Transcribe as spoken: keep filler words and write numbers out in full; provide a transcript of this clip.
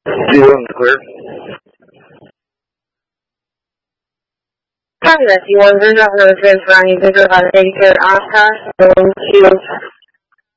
C one's clear. Copy that, C one, there's nothing to transfer on you. Thank you about taking care of Oscar. Going to